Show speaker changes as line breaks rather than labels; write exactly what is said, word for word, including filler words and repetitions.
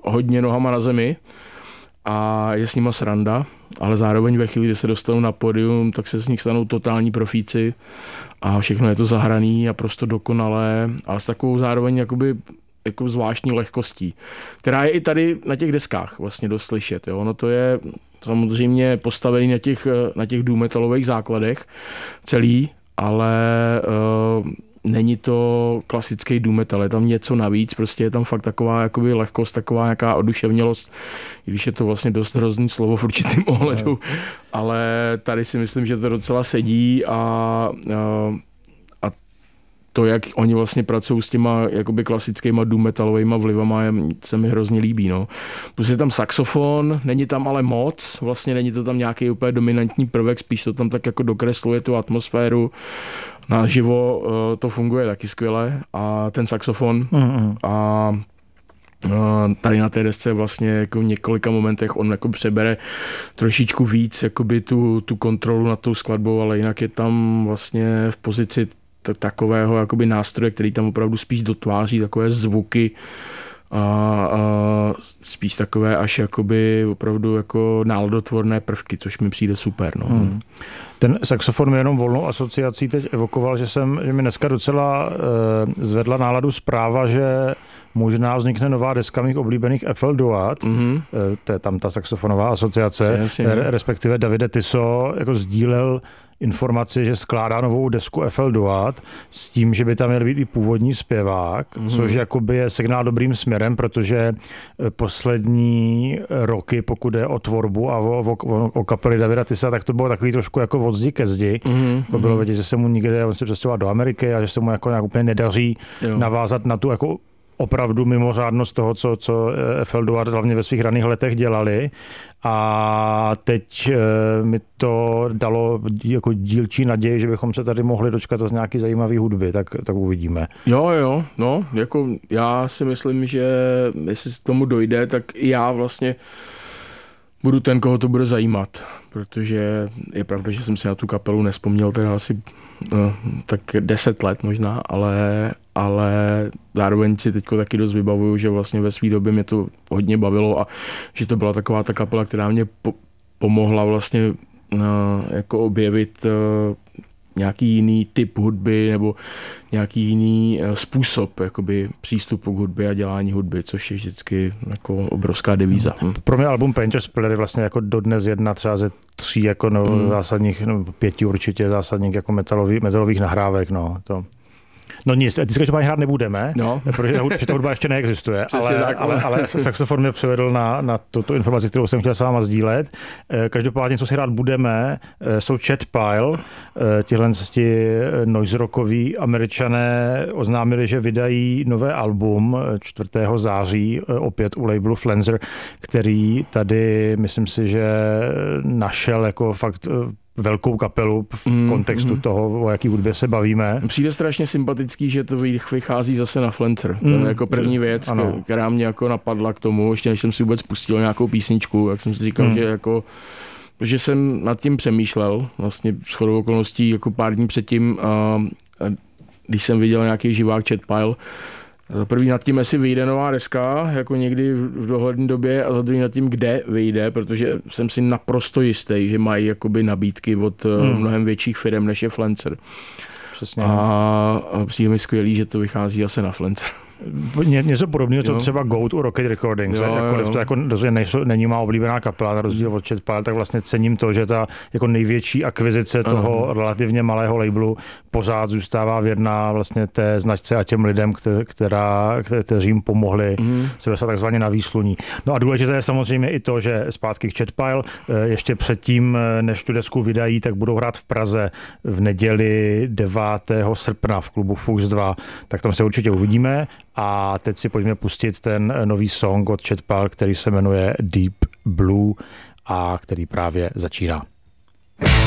hodně nohama na zemi a je s nima sranda, ale zároveň ve chvíli, kdy se dostanou na pódium, tak se z nich stanou totální profíci a všechno je to zahraný a prostě dokonalé a s takovou zároveň jakoby jako zvláštní lehkostí, která je i tady na těch deskách vlastně dost slyšet. Jo. Ono to je samozřejmě postavený na těch, na těch doom metalových základech celý, ale uh, není to klasický doom metal, je tam něco navíc, prostě je tam fakt taková jakoby lehkost, taková nějaká oduševnělost, i když je to vlastně dost hrozný slovo v určitém ohledu, ale tady si myslím, že to docela sedí a, a to, jak oni vlastně pracují s těma jakoby klasickýma doom metalovejma vlivama, se mi hrozně líbí. No. Plus je tam saxofon, není tam ale moc, vlastně není to tam nějaký úplně dominantní prvek, spíš to tam tak jako dokresluje tu atmosféru. Naživo to funguje taky skvěle a ten saxofon mm-hmm. a tady na té desce vlastně jako v několika momentech on jako přebere trošičku víc jakoby tu, tu kontrolu nad tou skladbou, ale jinak je tam vlastně v pozici takového jakoby nástroje, který tam opravdu spíš dotváří takové zvuky a, a spíš takové až jakoby opravdu jako náladotvorné prvky, což mi přijde super. No. Hmm.
Ten saxofon mi jenom volnou asociací teď evokoval, že, jsem, že mi dneska docela e, zvedla náladu zpráva, že možná vznikne nová deska mých oblíbených Eiffel Duat, mm-hmm. e, to je tam ta saxofonová asociace, Jasně, re, respektive Davide Tiso jako sdílel informaci, že skládá novou desku Eiffel Duat s tím, že by tam měl být i původní zpěvák, mm-hmm. což jakoby je signál dobrým směrem, protože poslední roky, pokud je o tvorbu a o, o, o kapely Davida Tisa, tak to bylo takový trošku jako od zdi ke zdi. Mm-hmm. Jako bylo vidět, že se mu nikde, on se přestěhoval do Ameriky a že se mu jako nějak úplně nedaří jo. navázat na tu jako opravdu mimořádnost toho, co, co Eiffel Duat hlavně ve svých raných letech dělali. A teď e, mi to dalo jako dílčí naději, že bychom se tady mohli dočkat z nějaký zajímavý hudby, tak, tak uvidíme.
Jo, jo, no, jako já si myslím, že jestli se tomu dojde, tak i já vlastně budu ten, koho to bude zajímat, protože je pravda, že jsem si na tu kapelu nespomněl teda asi no, tak deset let možná, ale, ale zároveň si teďko taky dost vybavuju, že vlastně ve své době mě to hodně bavilo a že to byla taková ta kapela, která mě po, pomohla vlastně no, jako objevit uh, nějaký jiný typ hudby nebo nějaký jiný způsob jakoby, přístupu k hudbě a dělání hudby, což je vždycky jako obrovská devíza. Hm.
Pro mě album Painter's Pillar je vlastně jako dodnes jedna třeba ze tří jako no, hmm. zásadních, no, pěti určitě zásadních jako metalový, metalových nahrávek. No, to. No nic, ty říkáš, že hrát nebudeme, no. protože ta hudba ještě neexistuje, ale, tak, ale, ale saxofon mě přivedl na, na tuto informaci, kterou jsem chtěl s váma sdílet. Každopádně, co si hrát budeme, jsou Chet Pile, tihle noise rockoví Američané oznámili, že vydají nové album čtvrtého září, opět u labelu Flenser, který tady, myslím si, že našel jako fakt velkou kapelu v mm, kontextu mm. toho, o jaký hudbě se bavíme.
Přijde strašně sympatický, že to vychází zase na Flenser. To mm. je jako první věc, ano. která mě jako napadla k tomu, ještě než jsem si vůbec pustil nějakou písničku, jak jsem si říkal, mm. že jako že jsem nad tím přemýšlel, vlastně shodou okolností jako pár dní předtím, a, a když jsem viděl nějaký živák Chet Pile, za první nad tím, jestli vyjde nová deska, jako někdy v dohledné době, a za druhý nad tím, kde vyjde, protože jsem si naprosto jistý, že mají jakoby nabídky od hmm. mnohem větších firm, než je Flenser.
Přesně.
A, a přijde mi skvělý, že to vychází asi na Flenser.
Ně, něco podobného, co třeba Goat u Rocket Recordings. Jo, jakkoliv jo. to jako nejsou, není má oblíbená kapela, na rozdíl od Chet Pile, tak vlastně cením to, že ta jako největší akvizice Aha. toho relativně malého labelu pořád zůstává věrná vlastně té značce a těm lidem, která, kteří jim pomohli mm. se dostat takzvaně na výsluní. No a důležité je samozřejmě i to, že zpátky k Chet Pile, ještě předtím, než tu desku vydají, tak budou hrát v Praze v neděli devátého srpna v klubu Fuchs dva, tak tam se určitě uvidíme. A teď si pojďme pustit ten nový song od Chet Pile, který se jmenuje Deep Blue a který právě začíná.